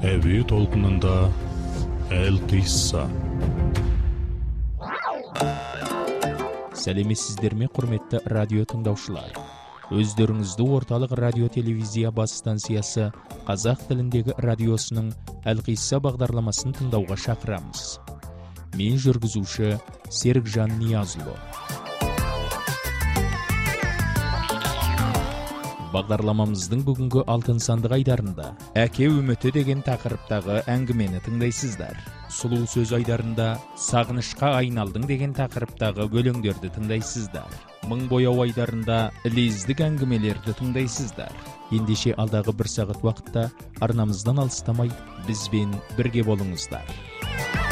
Әуе толқынында Әл-Қисса. Сәлеметсіздер ме, құрметті радио тыңдаушылар? Өздеріңізді орталық радио телевизия бас станциясы қазақ тіліндегі радиосының Әл-Қисса бағдарламасын тыңдауға шақырамыз. Мен жүргізуші Серікжан Ниязұлы. Бағдарламамыздың бүгінгі алтын сандық айдарында әке үміті деген тақырыптағы әңгімені тыңдайсыздар. Сұлу сөз айдарында сағынышқа айналдың деген тақырыптағы өлеңдерді тыңдайсыздар. Мың бояу айдарында лездік әңгімелерді тыңдайсыздар. Ендеше алдағы бір сағат уақытта арнамыздан алыстамай бізбен бірге болыңыздар.